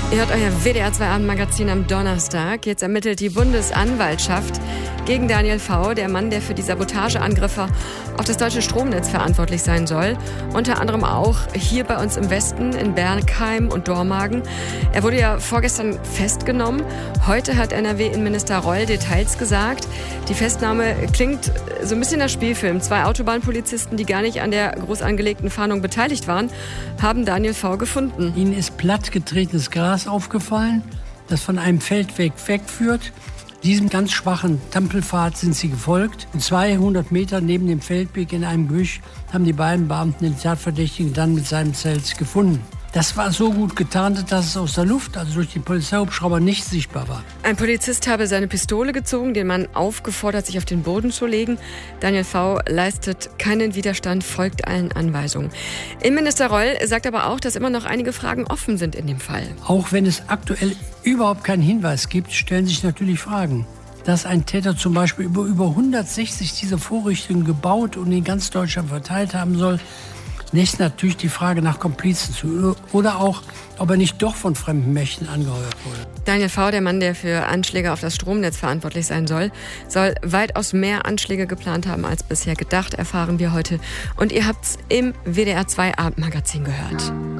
Ihr hört euer WDR 2 Abendmagazin am Donnerstag. Jetzt ermittelt die Bundesanwaltschaft gegen Daniel V., der Mann, der für die Sabotageangriffe auf das deutsche Stromnetz verantwortlich sein soll. Unter anderem auch hier bei uns im Westen, in Bergheim und Dormagen. Er wurde ja vorgestern festgenommen. Heute hat NRW-Innenminister Reul Details gesagt. Die Festnahme klingt so ein bisschen nach Spielfilm. 2 Autobahnpolizisten, die gar nicht an der groß angelegten Fahndung beteiligt waren, haben Daniel V. gefunden. Ihnen ist plattgetretenes Gras aufgefallen, das von einem Feldweg wegführt. Diesem ganz schwachen Trampelpfad sind sie gefolgt. 200 Meter neben dem Feldweg in einem Gebüsch haben die beiden Beamten den Tatverdächtigen dann mit seinem Zelt gefunden. Das war so gut getarnt, dass es aus der Luft, also durch den Polizeihubschrauber, nicht sichtbar war. Ein Polizist habe seine Pistole gezogen, den Mann aufgefordert, sich auf den Boden zu legen. Daniel V. leistet keinen Widerstand, folgt allen Anweisungen. Innenminister Reul sagt aber auch, dass immer noch einige Fragen offen sind in dem Fall. Auch wenn es aktuell überhaupt keinen Hinweis gibt, stellen sich natürlich Fragen. Dass ein Täter zum Beispiel über 160 dieser Vorrichtungen gebaut und in ganz Deutschland verteilt haben soll, lässt natürlich die Frage nach Komplizen zu. Oder auch, ob er nicht doch von fremden Mächten angeheuert wurde. Daniel V., der Mann, der für Anschläge auf das Stromnetz verantwortlich sein soll weitaus mehr Anschläge geplant haben als bisher gedacht, erfahren wir heute. Und ihr habt's im WDR 2 Abendmagazin gehört.